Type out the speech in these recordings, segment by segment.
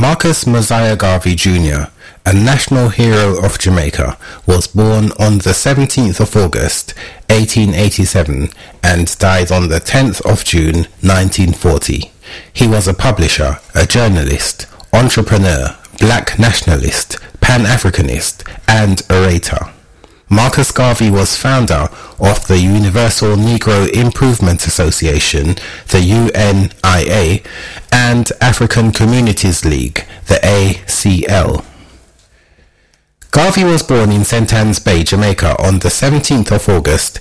Marcus Mosiah Garvey Jr., a national hero of Jamaica, was born on the 17th of August, 1887, and died on the 10th of June, 1940. He was a publisher, a journalist, entrepreneur, black nationalist, Pan-Africanist, and orator. Marcus Garvey was founder of the Universal Negro Improvement Association, the UNIA, and African Communities League, the ACL. Garvey was born in St. Ann's Bay, Jamaica on the 17th of August,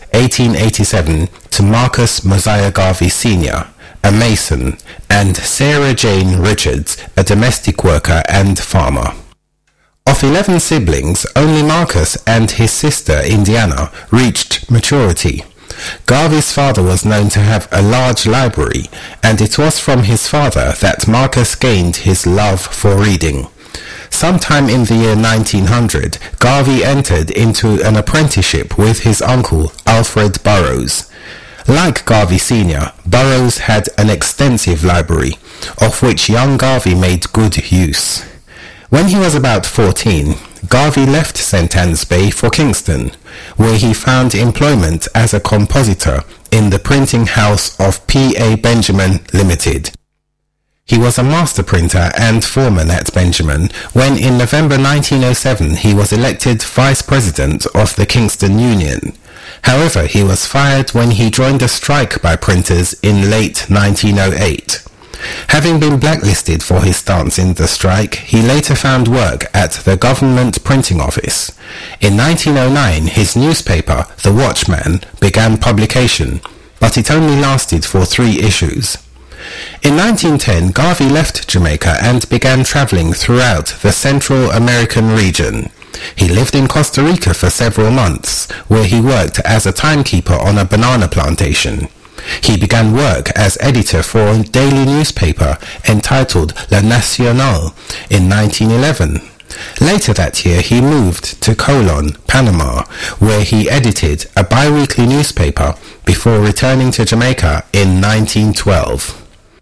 1887, to Marcus Mosiah Garvey Sr., a mason, and Sarah Jane Richards, a domestic worker and farmer. Of 11 siblings, only Marcus and his sister Indiana reached maturity. Garvey's father was known to have a large library, and it was from his father that Marcus gained his love for reading. Sometime in the year 1900, Garvey entered into an apprenticeship with his uncle Alfred Burroughs. Like Garvey Sr., Burroughs had an extensive library, of which young Garvey made good use. When he was about 14, Garvey left St. Ann's Bay for Kingston, where he found employment as a compositor in the printing house of P.A. Benjamin Limited. He was a master printer and foreman at Benjamin when in November 1907 he was elected vice president of the Kingston Union. However, he was fired when he joined a strike by printers in late 1908. Having been blacklisted for his stance in the strike, he later found work at the government printing office. In 1909, his newspaper, The Watchman, began publication, but it only lasted for 3 issues. In 1910, Garvey left Jamaica and began traveling throughout the Central American region. He lived in Costa Rica for several months, where he worked as a timekeeper on a banana plantation. He began work as editor for a daily newspaper entitled La Nacional in 1911. Later that year he moved to Colon, Panama, where he edited a bi-weekly newspaper before returning to Jamaica in 1912.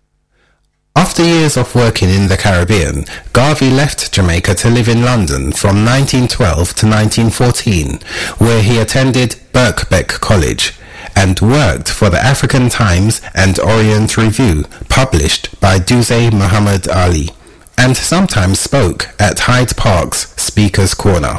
After years of working in the Caribbean, Garvey left Jamaica to live in London from 1912 to 1914, where he attended Birkbeck College and worked for the African Times and Orient Review, published by Duse Muhammad Ali, and sometimes spoke at Hyde Park's Speaker's Corner.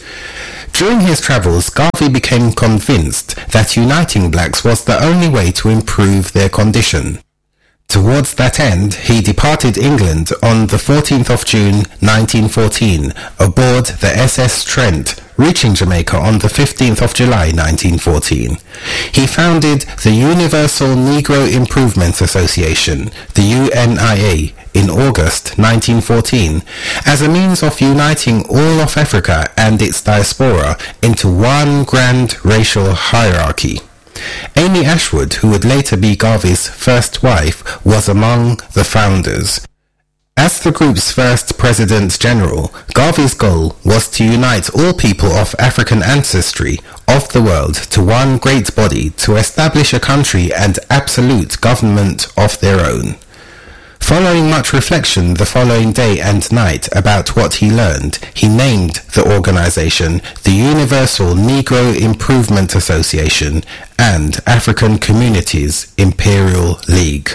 During his travels, Garvey became convinced that uniting blacks was the only way to improve their condition. Towards that end, he departed England on the 14th of June 1914 aboard the SS Trent, reaching Jamaica on the 15th of July 1914. He founded the Universal Negro Improvement Association, the UNIA, in August 1914 as a means of uniting all of Africa and its diaspora into one grand racial hierarchy. Amy Ashwood, who would later be Garvey's first wife, was among the founders. As the group's first President-General, Garvey's goal was to unite all people of African ancestry of the world to one great body to establish a country and absolute government of their own. Following much reflection the following day and night about what he learned, he named the organization the Universal Negro Improvement Association and African Communities Imperial League.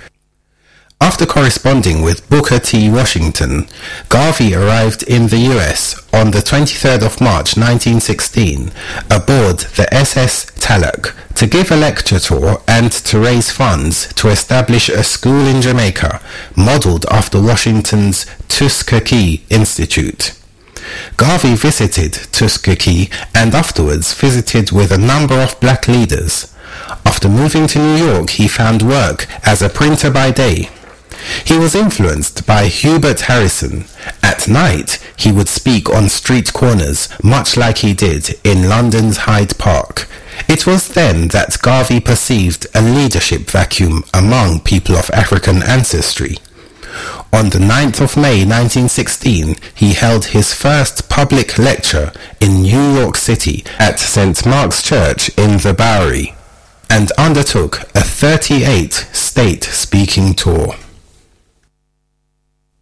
After corresponding with Booker T. Washington, Garvey arrived in the US on the 23rd of March 1916 aboard the SS Tallock to give a lecture tour and to raise funds to establish a school in Jamaica modeled after Washington's Tuskegee Institute. Garvey visited Tuskegee and afterwards visited with a number of black leaders. After moving to New York, he found work as a printer by day. He was influenced by Hubert Harrison. At night, he would speak on street corners, much like he did in London's Hyde Park. It was then that Garvey perceived a leadership vacuum among people of African ancestry. On the 9th of May 1916, he held his first public lecture in New York City at St. Mark's Church in the Bowery, and undertook a 38-state speaking tour.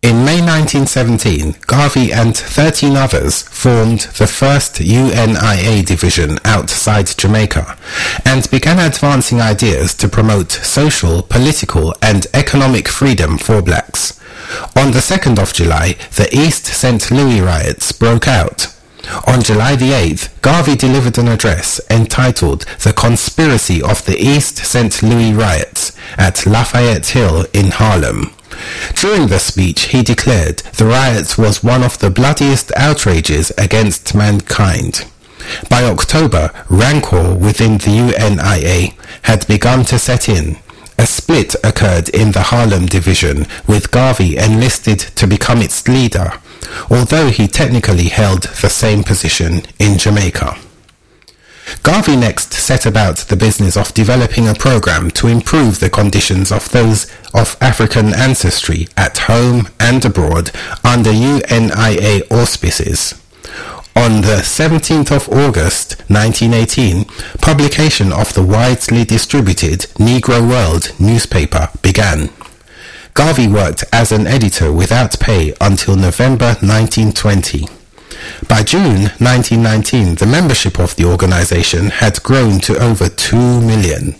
In May 1917, Garvey and 13 others formed the first UNIA division outside Jamaica and began advancing ideas to promote social, political and economic freedom for blacks. On the 2nd of July, the East St. Louis riots broke out. On July the 8th, Garvey delivered an address entitled The Conspiracy of the East St. Louis Riots at Lafayette Hill in Harlem. During the speech, he declared the riot was one of the bloodiest outrages against mankind. By October, rancor within the UNIA had begun to set in. A split occurred in the Harlem division, with Garvey enlisted to become its leader, although he technically held the same position in Jamaica. Garvey next set about the business of developing a program to improve the conditions of those of African ancestry at home and abroad under UNIA auspices. On the 17th of August 1918, publication of the widely distributed Negro World newspaper began. Garvey worked as an editor without pay until November 1920. By June 1919, the membership of the organization had grown to over 2 million.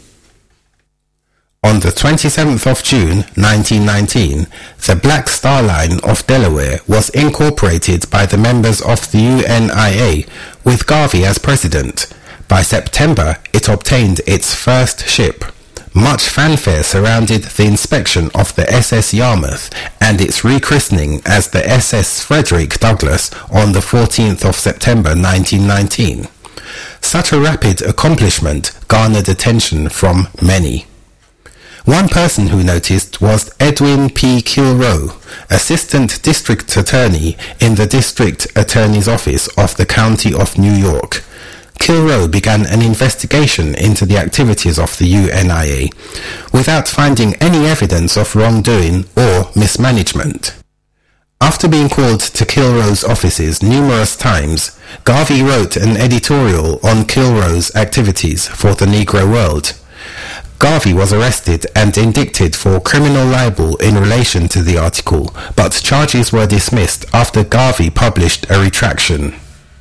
On the 27th of June 1919, the Black Star Line of Delaware was incorporated by the members of the UNIA, with Garvey as president. By September, it obtained its first ship. Much fanfare surrounded the inspection of the SS Yarmouth and its rechristening as the SS Frederick Douglass on the 14th of September 1919. Such a rapid accomplishment garnered attention from many. One person who noticed was Edwin P. Kilroe, Assistant District Attorney in the District Attorney's Office of the County of New York. Kilroe began an investigation into the activities of the UNIA without finding any evidence of wrongdoing or mismanagement. After being called to Kilroe's offices numerous times, Garvey wrote an editorial on Kilroe's activities for the Negro World. Garvey was arrested and indicted for criminal libel in relation to the article, but charges were dismissed after Garvey published a retraction.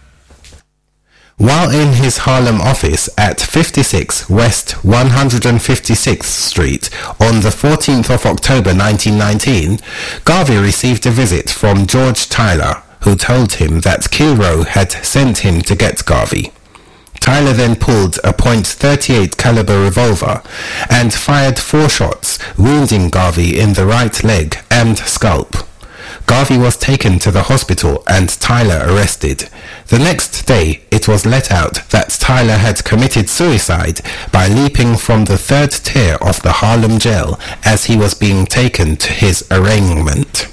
While in his Harlem office at 56 West 156th Street on the 14th of October 1919, Garvey received a visit from George Tyler, who told him that Kilroe had sent him to get Garvey. Tyler then pulled a .38 caliber revolver and fired 4 shots, wounding Garvey in the right leg and scalp. Garvey was taken to the hospital and Tyler arrested. The next day, it was let out that Tyler had committed suicide by leaping from the 3rd tier of the Harlem jail as he was being taken to his arraignment.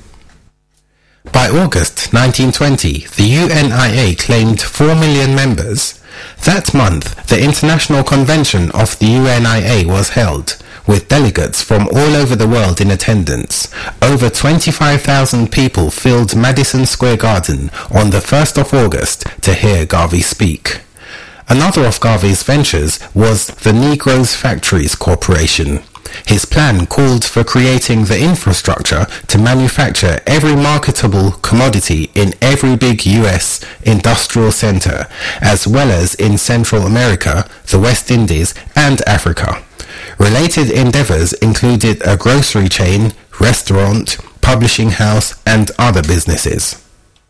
By August 1920, the UNIA claimed 4 million members. That month, the International Convention of the UNIA was held, with delegates from all over the world in attendance. Over 25,000 people filled Madison Square Garden on the 1st of August to hear Garvey speak. Another of Garvey's ventures was the Negroes Factories Corporation. His plan called for creating the infrastructure to manufacture every marketable commodity in every big U.S. industrial center, as well as in Central America, the West Indies, and Africa. Related endeavors included a grocery chain, restaurant, publishing house, and other businesses.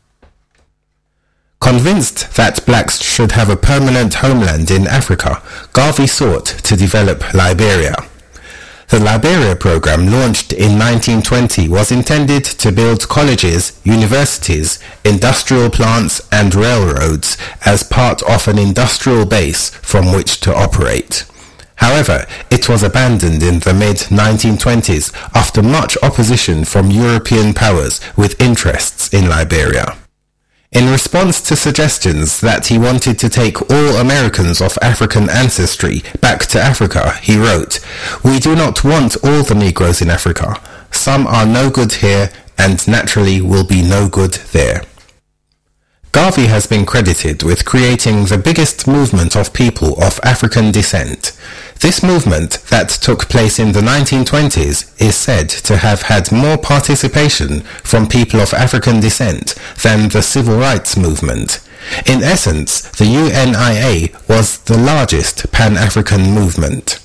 Convinced that blacks should have a permanent homeland in Africa, Garvey sought to develop Liberia. The Liberia program, launched in 1920, was intended to build colleges, universities, industrial plants, and railroads as part of an industrial base from which to operate. However, it was abandoned in the mid-1920s after much opposition from European powers with interests in Liberia. In response to suggestions that he wanted to take all Americans of African ancestry back to Africa, he wrote, "We do not want all the Negroes in Africa. Some are no good here and naturally will be no good there." Garvey has been credited with creating the biggest movement of people of African descent. This movement that took place in the 1920s is said to have had more participation from people of African descent than the civil rights movement. In essence, the UNIA was the largest Pan-African movement.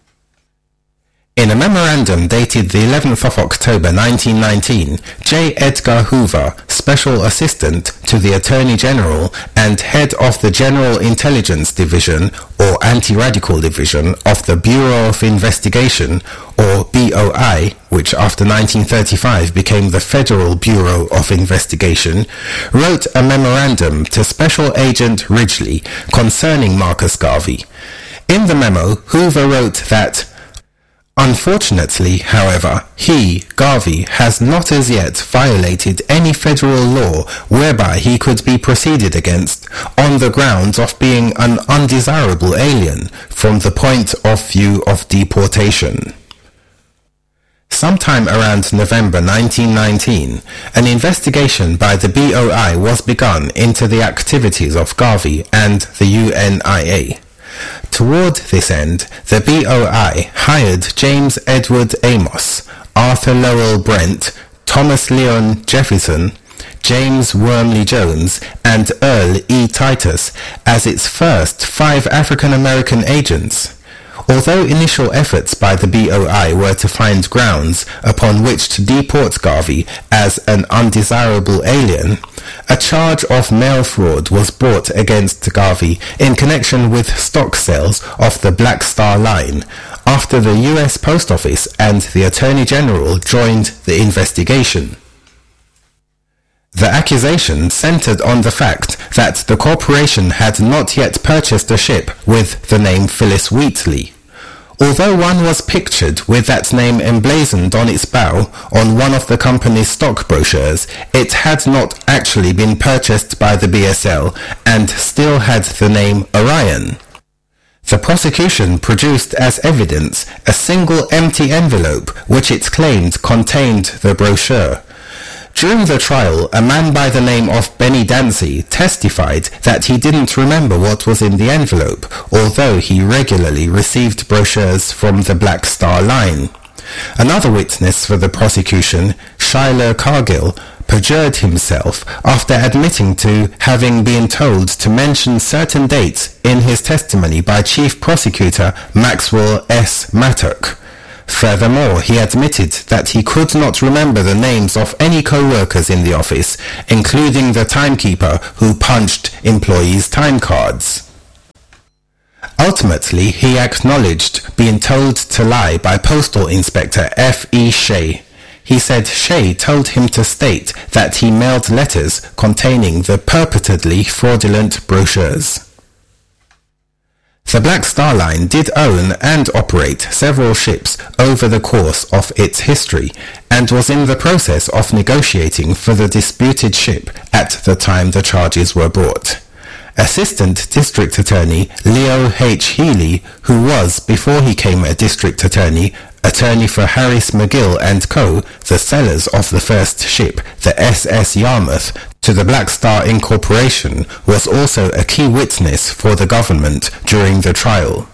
In a memorandum dated the 11th of October 1919, J. Edgar Hoover, Special Assistant to the Attorney General and Head of the General Intelligence Division or Anti-Radical Division of the Bureau of Investigation, or BOI, which after 1935 became the Federal Bureau of Investigation, wrote a memorandum to Special Agent Ridgely concerning Marcus Garvey. In the memo, Hoover wrote that unfortunately, however, he, Garvey, has not as yet violated any federal law whereby he could be proceeded against on the grounds of being an undesirable alien from the point of view of deportation. Sometime around November 1919, an investigation by the BOI was begun into the activities of Garvey and the UNIA. Toward this end, the BOI hired James Edward Amos, Arthur Lowell Brent, Thomas Leon Jefferson, James Wormley Jones, and Earl E. Titus as its first 5 African-American agents. Although initial efforts by the BOI were to find grounds upon which to deport Garvey as an undesirable alien, a charge of mail fraud was brought against Garvey in connection with stock sales of the Black Star Line, after the U.S. Post Office and the Attorney General joined the investigation. The accusation centered on the fact that the corporation had not yet purchased a ship with the name Phyllis Wheatley. Although one was pictured with that name emblazoned on its bow on one of the company's stock brochures, it had not actually been purchased by the BSL and still had the name Orion. The prosecution produced as evidence a single empty envelope which it claimed contained the brochure. During the trial, a man by the name of Benny Dancy testified that he didn't remember what was in the envelope, although he regularly received brochures from the Black Star Line. Another witness for the prosecution, Schuyler Cargill, perjured himself after admitting to having been told to mention certain dates in his testimony by Chief Prosecutor Maxwell S. Mattock. Furthermore, he admitted that he could not remember the names of any co-workers in the office, including the timekeeper who punched employees' time cards. Ultimately, he acknowledged being told to lie by Postal Inspector F.E. Shea. He said Shea told him to state that he mailed letters containing the purportedly fraudulent brochures. The Black Star Line did own and operate several ships over the course of its history and was in the process of negotiating for the disputed ship at the time the charges were brought. Assistant District Attorney Leo H. Healy, who was, before he came a District Attorney for Harris McGill and Co., the sellers of the first ship, the SS Yarmouth, to the Black Star Incorporation, was also a key witness for the government during the trial.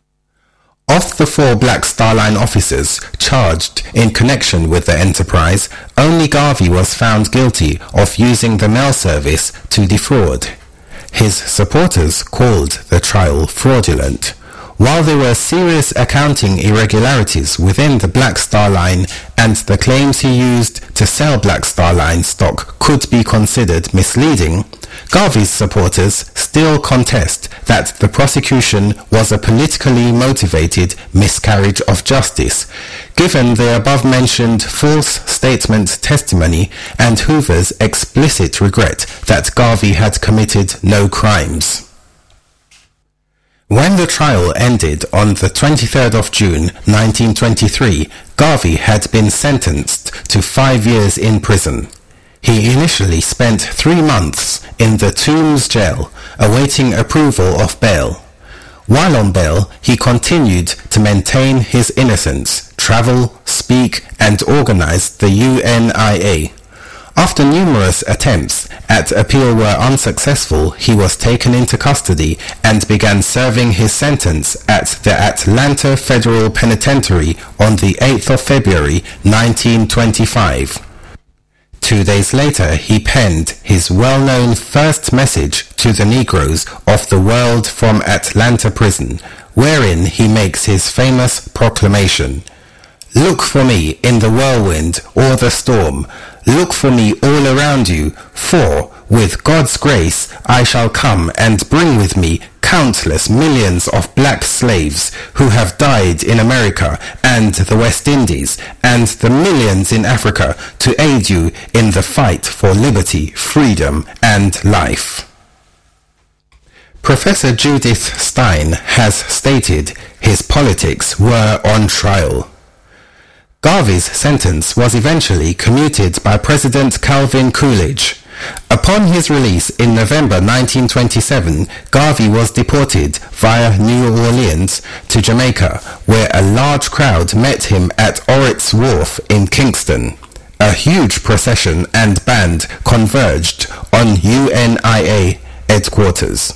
Of the 4 Black Star Line officers charged in connection with the enterprise, only Garvey was found guilty of using the mail service to defraud. His supporters called the trial fraudulent. While there were serious accounting irregularities within the Black Star Line and the claims he used to sell Black Star Line stock could be considered misleading, Garvey's supporters still contest that the prosecution was a politically motivated miscarriage of justice, given the above-mentioned false statement testimony and Hoover's explicit regret that Garvey had committed no crimes. When the trial ended on the 23rd of June 1923, Garvey had been sentenced to 5 years in prison. He initially spent 3 months in the Tombs jail, awaiting approval of bail. While on bail, he continued to maintain his innocence, travel, speak, and organize the UNIA. After numerous attempts at appeal were unsuccessful, he was taken into custody and began serving his sentence at the Atlanta Federal Penitentiary on the 8th of February 1925. 2 days later, he penned his well-known first message to the Negroes of the world from Atlanta prison, wherein he makes his famous proclamation, "Look for me in the whirlwind or the storm. Look for me all around you, for, with God's grace, I shall come and bring with me countless millions of black slaves who have died in America and the West Indies, and the millions in Africa to aid you in the fight for liberty, freedom, and life." Professor Judith Stein has stated his politics were on trial. Garvey's sentence was eventually commuted by President Calvin Coolidge. Upon his release in November 1927, Garvey was deported via New Orleans to Jamaica, where a large crowd met him at Orritt's Wharf in Kingston. A huge procession and band converged on UNIA headquarters.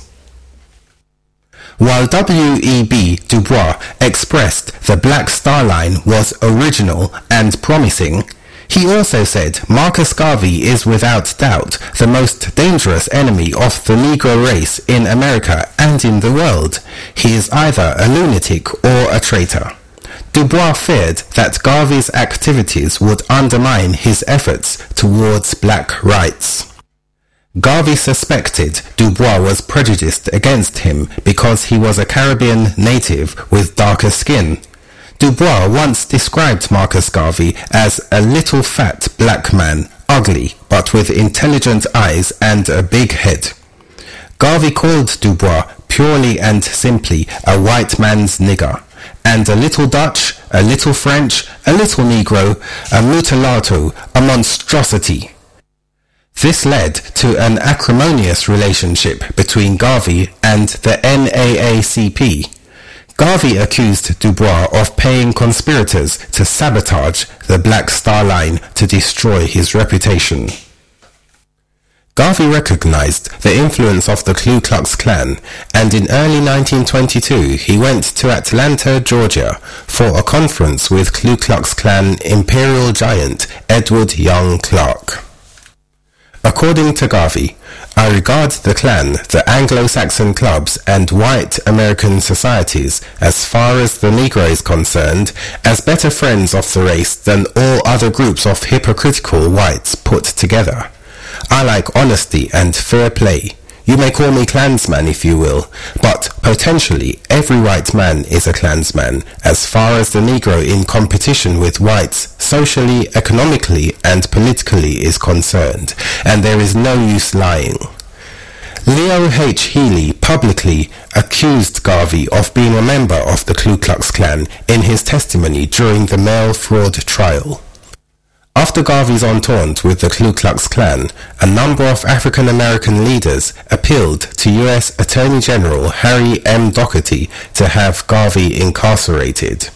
While W.E.B. Du Bois expressed the Black Star Line was original and promising, he also said Marcus Garvey is without doubt the most dangerous enemy of the Negro race in America and in the world. He is either a lunatic or a traitor. Du Bois feared that Garvey's activities would undermine his efforts towards black rights. Garvey suspected Du Bois was prejudiced against him because he was a Caribbean native with darker skin. Du Bois once described Marcus Garvey as a little fat black man, ugly, but with intelligent eyes and a big head. Garvey called Du Bois purely and simply a white man's nigger, and a little Dutch, a little French, a little Negro, a mulatto, a monstrosity. This led to an acrimonious relationship between Garvey and the NAACP. Garvey accused Du Bois of paying conspirators to sabotage the Black Star Line to destroy his reputation. Garvey recognized the influence of the Ku Klux Klan, and in early 1922 he went to Atlanta, Georgia, for a conference with Ku Klux Klan imperial giant Edward Young Clark. According to Garvey, "I regard the Klan, the Anglo-Saxon clubs, and white American societies, as far as the Negro is concerned, as better friends of the race than all other groups of hypocritical whites put together. I like honesty and fair play. You may call me Klansman if you will, but potentially every white man is a Klansman as far as the Negro in competition with whites socially, economically, and politically is concerned, and there is no use lying." Leo H. Healy publicly accused Garvey of being a member of the Ku Klux Klan in his testimony during the mail fraud trial. After Garvey's entente with the Ku Klux Klan, a number of African American leaders appealed to U.S. Attorney General Harry M. Doherty to have Garvey incarcerated.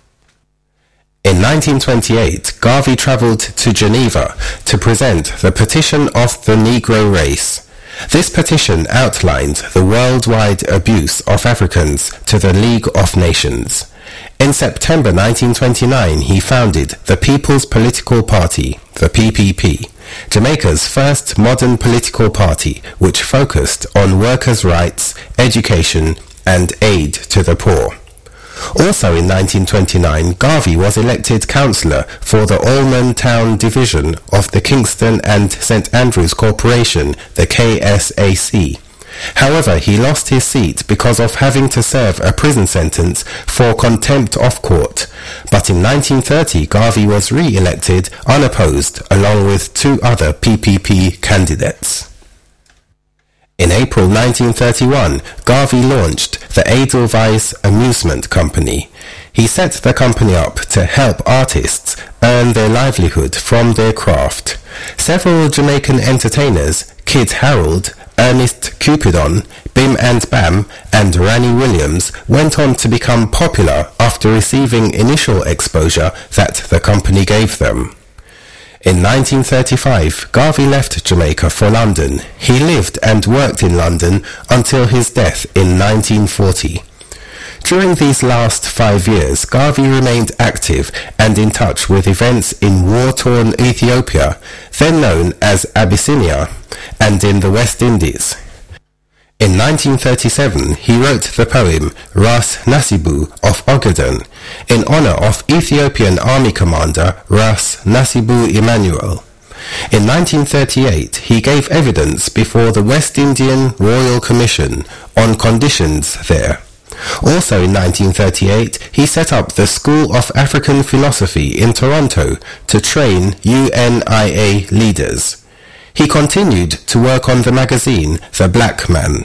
In 1928, Garvey traveled to Geneva to present the Petition of the Negro Race. This petition outlined the worldwide abuse of Africans to the League of Nations. In September 1929, he founded the People's Political Party, the PPP, Jamaica's first modern political party which focused on workers' rights, education, and aid to the poor. Also in 1929, Garvey was elected councillor for the Allman Town Division of the Kingston and St. Andrews Corporation, the KSAC. However, he lost his seat because of having to serve a prison sentence for contempt of court. But in 1930, Garvey was re-elected unopposed along with two other PPP candidates. In April 1931, Garvey launched the Edelweiss Amusement Company. He set the company up to help artists earn their livelihood from their craft. Several Jamaican entertainers, Kid Harold, Ernest Cupidon, Bim and Bam, and Ranny Williams went on to become popular after receiving initial exposure that the company gave them. In 1935, Garvey left Jamaica for London. He lived and worked in London until his death in 1940. During these last 5 years, Garvey remained active and in touch with events in war-torn Ethiopia, then known as Abyssinia, and in the West Indies. In 1937, he wrote the poem Ras Nasibu of Ogaden in honor of Ethiopian Army Commander Ras Nasibu Emmanuel. In 1938, he gave evidence before the West Indian Royal Commission on conditions there. Also in 1938, he set up the School of African Philosophy in Toronto to train UNIA leaders. He continued to work on the magazine The Black Man.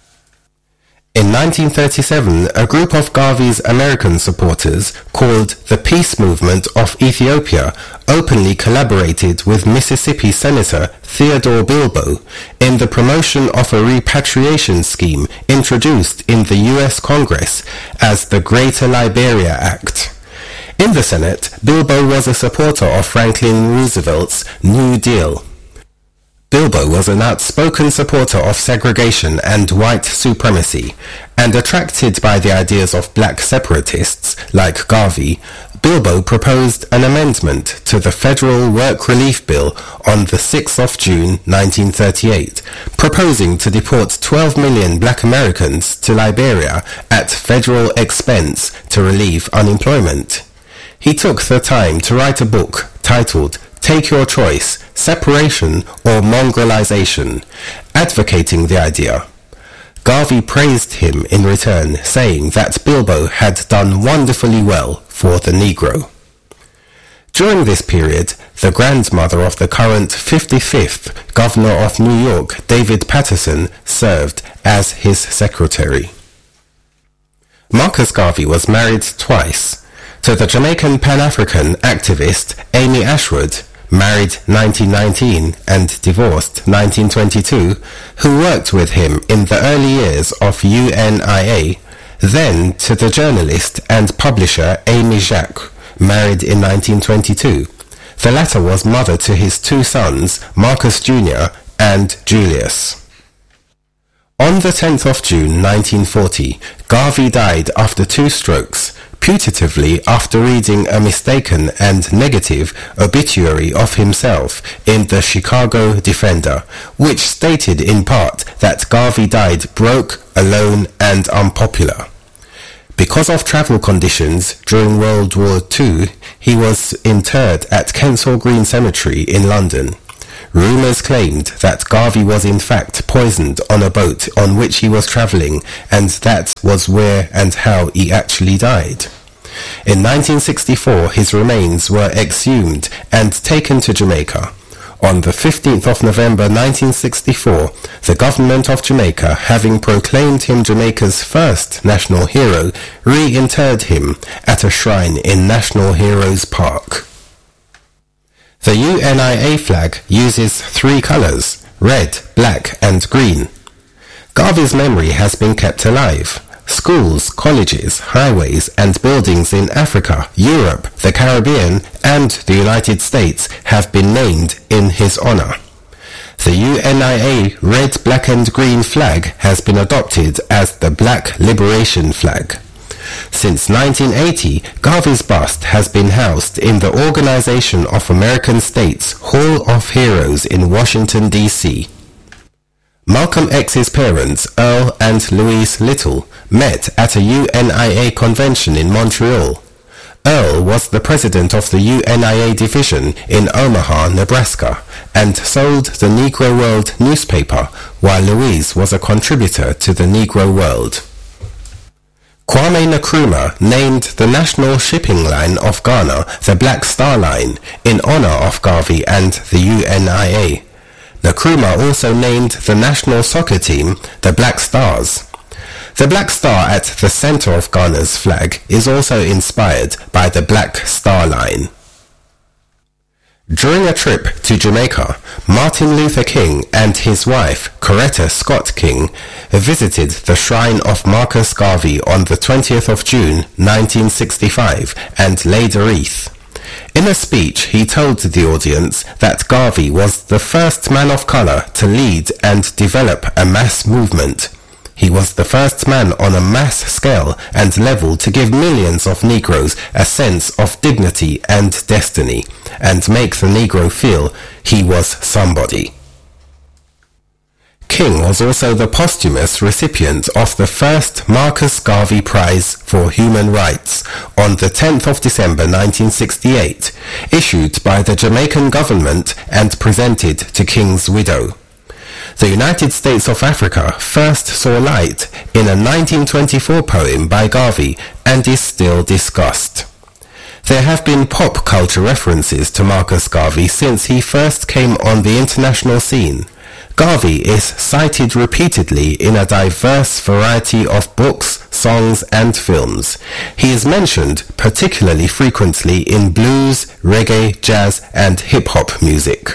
In 1937, a group of Garvey's American supporters, called the Peace Movement of Ethiopia, openly collaborated with Mississippi Senator Theodore Bilbo in the promotion of a repatriation scheme introduced in the U.S. Congress as the Greater Liberia Act. In the Senate, Bilbo was a supporter of Franklin Roosevelt's New Deal. Bilbo was an outspoken supporter of segregation and white supremacy, and attracted by the ideas of black separatists like Garvey, Bilbo proposed an amendment to the Federal Work Relief Bill on the 6th of June 1938, proposing to deport 12 million black Americans to Liberia at federal expense to relieve unemployment. He took the time to write a book titled Take Your Choice, Separation or Mongrelization, advocating the idea. Garvey praised him in return, saying that Bilbo had done wonderfully well for the Negro. During this period, the grandmother of the current 55th Governor of New York, David Paterson, served as his secretary. Marcus Garvey was married twice, to the Jamaican Pan-African activist Amy Ashwood, married 1919 and divorced 1922, who worked with him in the early years of UNIA, then to the journalist and publisher Amy Jacques, married in 1922. The latter was mother to his two sons, Marcus Jr. and Julius. On the 10th of June 1940, Garvey died after 2 strokes, putatively after reading a mistaken and negative obituary of himself in the Chicago Defender, which stated in part that Garvey died broke, alone, and unpopular. Because of travel conditions during World War II, he was interred at Kensal Green Cemetery in London. Rumours claimed that Garvey was in fact poisoned on a boat on which he was travelling, and that was where and how he actually died. In 1964, his remains were exhumed and taken to Jamaica. On the 15th of November 1964, the government of Jamaica, having proclaimed him Jamaica's first national hero, reinterred him at a shrine in National Heroes Park. The UNIA flag uses 3 colours, red, black and green. Garvey's memory has been kept alive. Schools, colleges, highways and buildings in Africa, Europe, the Caribbean and the United States have been named in his honour. The UNIA red, black and green flag has been adopted as the Black Liberation Flag. Since 1980, Garvey's bust has been housed in the Organization of American States Hall of Heroes in Washington, D.C. Malcolm X's parents, Earl and Louise Little, met at a UNIA convention in Montreal. Earl was the president of the UNIA division in Omaha, Nebraska, and sold the Negro World newspaper, while Louise was a contributor to the Negro World. Kwame Nkrumah named the national shipping line of Ghana the Black Star Line in honor of Garvey and the UNIA. Nkrumah also named the national soccer team the Black Stars. The Black Star at the center of Ghana's flag is also inspired by the Black Star Line. During a trip to Jamaica, Martin Luther King and his wife, Coretta Scott King, visited the shrine of Marcus Garvey on the 20th of June 1965 and laid a wreath. In a speech, he told the audience that Garvey was the first man of color to lead and develop a mass movement. He was the first man on a mass scale and level to give millions of Negroes a sense of dignity and destiny, and make the Negro feel he was somebody. King was also the posthumous recipient of the first Marcus Garvey Prize for Human Rights on the 10th of December 1968, issued by the Jamaican government and presented to King's widow. The United States of Africa first saw light in a 1924 poem by Garvey and is still discussed. There have been pop culture references to Marcus Garvey since he first came on the international scene. Garvey is cited repeatedly in a diverse variety of books, songs, and films. He is mentioned particularly frequently in blues, reggae, jazz, and hip-hop music.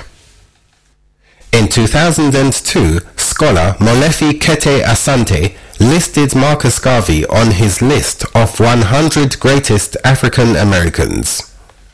In 2002, scholar Molefi Kete Asante listed Marcus Garvey on his list of 100 greatest African Americans.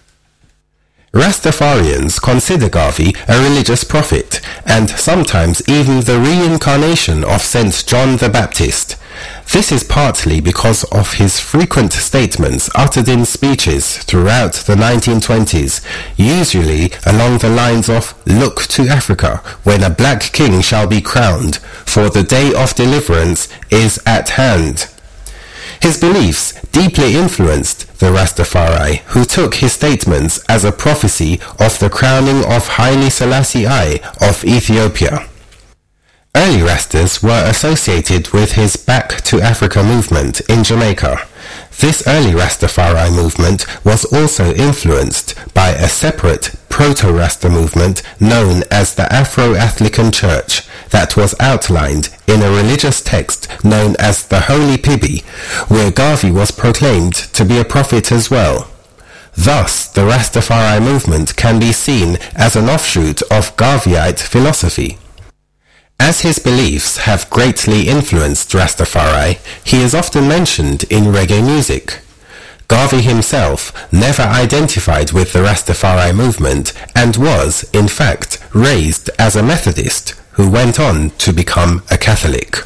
Rastafarians consider Garvey a religious prophet, and sometimes even the reincarnation of St. John the Baptist. This is partly because of his frequent statements uttered in speeches throughout the 1920s, usually along the lines of "Look to Africa, when a black king shall be crowned, for the day of deliverance is at hand." His beliefs deeply influenced the Rastafari, who took his statements as a prophecy of the crowning of Haile Selassie I of Ethiopia. Early Rastas were associated with his Back to Africa movement in Jamaica. This early Rastafari movement was also influenced by a separate Proto-Rasta movement known as the Afro-Anglican Church that was outlined in a religious text known as the Holy Pibi, where Garvey was proclaimed to be a prophet as well. Thus, the Rastafari movement can be seen as an offshoot of Garveyite philosophy. As his beliefs have greatly influenced Rastafari, he is often mentioned in reggae music. Garvey himself never identified with the Rastafari movement and was, in fact, raised as a Methodist who went on to become a Catholic.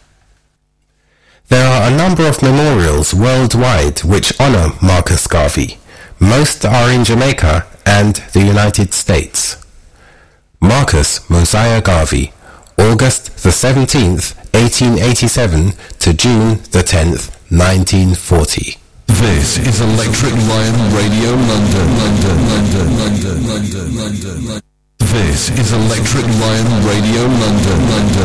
There are a number of memorials worldwide which honor Marcus Garvey. Most are in Jamaica and the United States. Marcus Mosiah Garvey, August the 17th, 1887 to June the 10th, 1940. This is Electric Lion Radio London. This is Electric Lion Radio London.